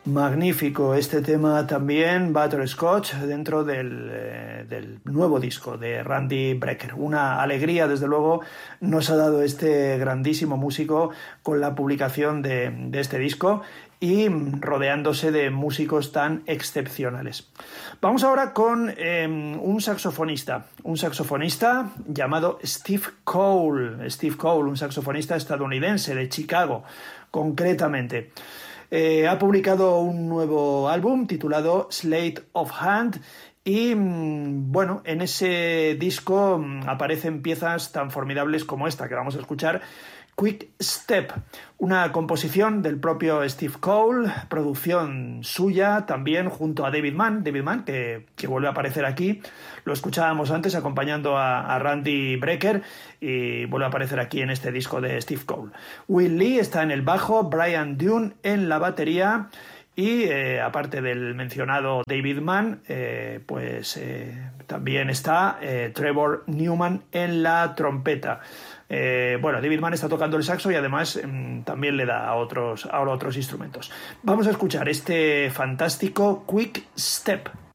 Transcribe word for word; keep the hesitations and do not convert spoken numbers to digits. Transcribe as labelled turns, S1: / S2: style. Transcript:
S1: Magnífico este tema también, Butterscotch, dentro del, eh, del nuevo disco de Randy Brecker. Una alegría, desde luego, nos ha dado este grandísimo músico con la publicación de, de este disco y rodeándose de músicos tan excepcionales. Vamos ahora con eh, un saxofonista, un saxofonista llamado Steve Cole. Steve Cole, un saxofonista estadounidense de Chicago, concretamente. Eh, ha publicado un nuevo álbum titulado Sleight of Hand y, bueno, en ese disco aparecen piezas tan formidables como esta que vamos a escuchar, Quick Step, una composición del propio Steve Cole, producción suya también junto a David Mann, David Mann que, que vuelve a aparecer aquí, lo escuchábamos antes acompañando a, a Randy Brecker y vuelve a aparecer aquí en este disco de Steve Cole. Will Lee está en el bajo, Brian Dune en la batería y eh, aparte del mencionado David Mann, eh, pues eh, también está eh, Trevor Newman en la trompeta. Eh, bueno, David Mann está tocando el saxo y además eh, también le da a otros, a otros instrumentos. Vamos a escuchar este fantástico Quick Step.